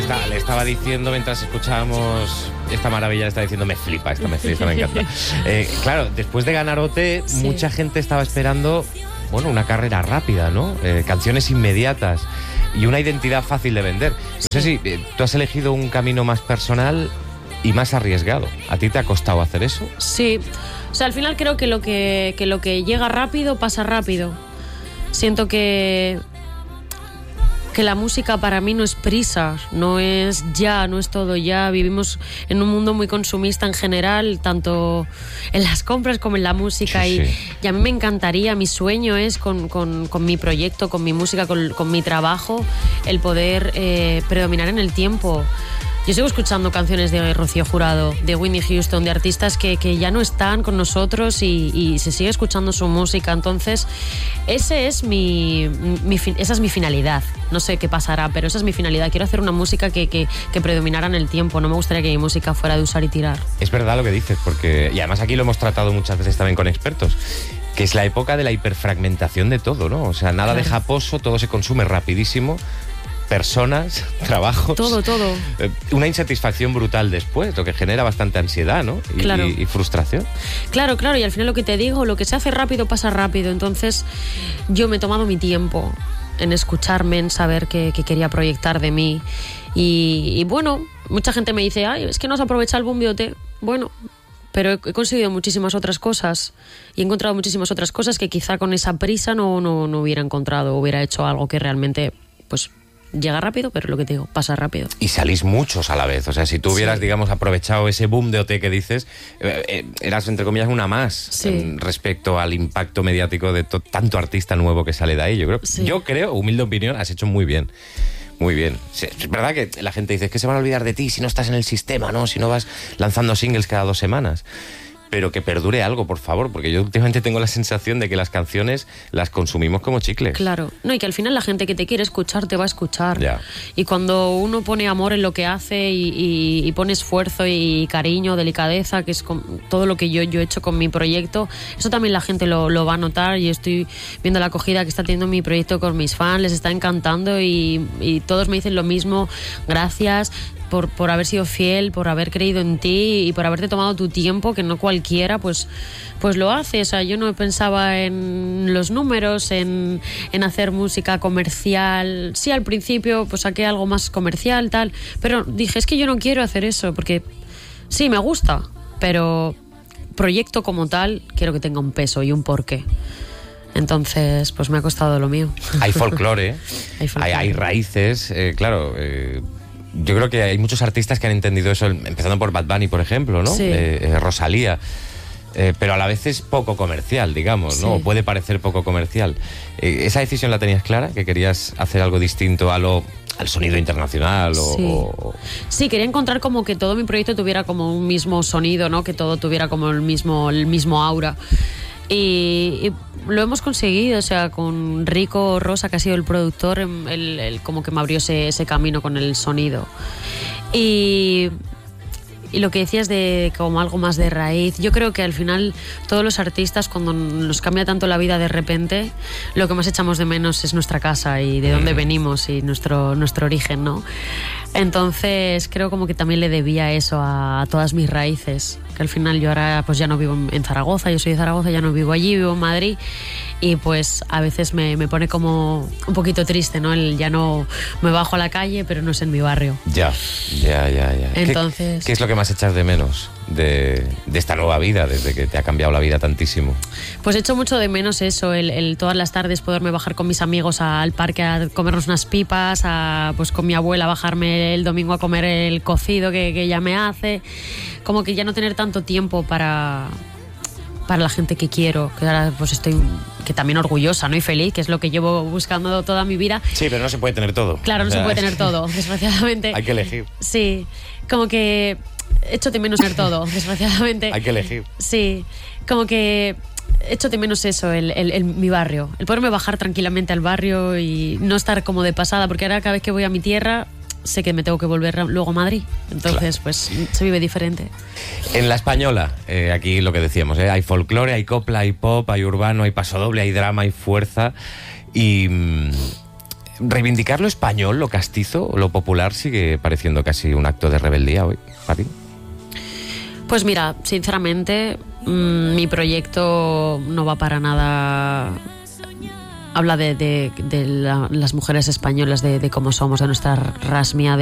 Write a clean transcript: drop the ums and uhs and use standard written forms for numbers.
le estaba diciendo mientras escuchábamos esta maravilla, le estaba diciendo, me flipa, esta me encanta. Claro, después de ganar OT, mucha gente estaba esperando, bueno, una carrera rápida, ¿no? Canciones inmediatas y una identidad fácil de vender. No sé si tú has elegido un camino más personal y más arriesgado. ¿A ti te ha costado hacer eso? Sí, o sea, al final creo que lo que llega rápido pasa rápido. Siento que la música para mí no es prisa, no es ya, no es todo ya. Vivimos en un mundo muy consumista en general, tanto en las compras como en la música. Sí. Y a mí me encantaría, mi sueño es con mi proyecto, con mi música, con mi trabajo, el poder predominar en el tiempo. Yo sigo escuchando canciones de Rocío Jurado, de Whitney Houston, de artistas que ya no están con nosotros y se sigue escuchando su música. Entonces, esa es mi finalidad. No sé qué pasará, pero esa es mi finalidad. Quiero hacer una música que predominara en el tiempo. No me gustaría que mi música fuera de usar y tirar. Es verdad lo que dices, porque y además aquí lo hemos tratado muchas veces también con expertos, que es la época de la hiperfragmentación de todo, ¿no? O sea, nada deja pozo, todo se consume rapidísimo. Personas, trabajos... Todo. Una insatisfacción brutal después, lo que genera bastante ansiedad, ¿no? Y frustración. Claro, y al final lo que te digo, lo que se hace rápido pasa rápido. Entonces yo me he tomado mi tiempo en escucharme, en saber qué quería proyectar de mí. Y bueno, mucha gente me dice, ay, es que no has aprovechado el boom de OT. Bueno, pero he conseguido muchísimas otras cosas y he encontrado muchísimas otras cosas que quizá con esa prisa no hubiera encontrado, hubiera hecho algo que realmente, pues... llega rápido, pero lo que te digo, pasa rápido. Y salís muchos a la vez. O sea, si tú hubieras, digamos, aprovechado ese boom de OT que dices, eras, entre comillas, una más respecto al impacto mediático de tanto artista nuevo que sale de ahí. Yo creo, humilde opinión, has hecho muy bien. Muy bien. Es verdad que la gente dice, es que se van a olvidar de ti si no estás en el sistema, ¿no? Si no vas lanzando singles cada 2 semanas. Pero que perdure algo, por favor, porque yo últimamente tengo la sensación de que las canciones las consumimos como chicles. Claro, no, y que al final la gente que te quiere escuchar te va a escuchar. Ya. Y cuando uno pone amor en lo que hace y pone esfuerzo y cariño, delicadeza, que es todo lo que yo he hecho con mi proyecto, eso también la gente lo va a notar. Y estoy viendo la acogida que está teniendo mi proyecto con mis fans, les está encantando y todos me dicen lo mismo, gracias por haber sido fiel, por haber creído en ti y por haberte tomado tu tiempo, que no cualquiera pues lo hace. O sea, yo no pensaba en los números, en hacer música comercial. Sí, al principio pues saqué algo más comercial, tal, pero dije, es que yo no quiero hacer eso, porque sí, me gusta, pero proyecto como tal quiero que tenga un peso y un porqué. Entonces, pues me ha costado lo mío. Hay folclore, hay raíces, claro. Yo creo que hay muchos artistas que han entendido eso, empezando por Bad Bunny, por ejemplo, ¿no? Sí. Rosalía. Pero a la vez es poco comercial, digamos, ¿no? Sí. O puede parecer poco comercial. ¿Esa decisión la tenías clara? ¿Que querías hacer algo distinto al sonido internacional? Sí, quería encontrar como que todo mi proyecto tuviera como un mismo sonido, ¿no? Que todo tuviera como el mismo aura. Y lo hemos conseguido, o sea, con Rico Rosa, que ha sido el productor, él como que me abrió ese camino con el sonido. Y lo que decías de como algo más de raíz, yo creo que al final todos los artistas, cuando nos cambia tanto la vida de repente, lo que más echamos de menos es nuestra casa y de dónde venimos y nuestro origen, ¿no? Entonces creo como que también le debía eso a todas mis raíces, que al final yo ahora pues ya no vivo en Zaragoza, yo soy de Zaragoza, ya no vivo allí, vivo en Madrid, y pues a veces me pone como un poquito triste, ¿no? Ya no me bajo a la calle, pero no es en mi barrio. Ya. Entonces, ¿Qué es lo que más echas de menos de esta nueva vida, desde que te ha cambiado la vida tantísimo? Pues echo mucho de menos eso, el todas las tardes poderme bajar con mis amigos al parque a comernos unas pipas, pues con mi abuela bajarme el domingo a comer el cocido que ella me hace, como que ya no tener tanto tiempo para la gente que quiero, que ahora pues estoy que también orgullosa, ¿no? Y feliz, que es lo que llevo buscando toda mi vida. Sí, pero no se puede tener todo. Claro, no se puede tener todo, desgraciadamente. Hay que elegir. Sí, como que echo de menos tener todo, desgraciadamente. Hay que elegir. Sí, como que echo de menos eso, mi barrio, el poderme bajar tranquilamente al barrio y no estar como de pasada, porque ahora cada vez que voy a mi tierra sé que me tengo que volver luego a Madrid, entonces claro, pues se vive diferente. En La Española, aquí lo que decíamos, hay folclore, hay copla, hay pop, hay urbano, hay pasodoble, hay drama, hay fuerza y reivindicar lo español, lo castizo, lo popular, sigue pareciendo casi un acto de rebeldía hoy, ¿a ti? Pues mira, sinceramente, mi proyecto no va para nada... Habla de las mujeres españolas, de cómo somos, de nuestra rasmia,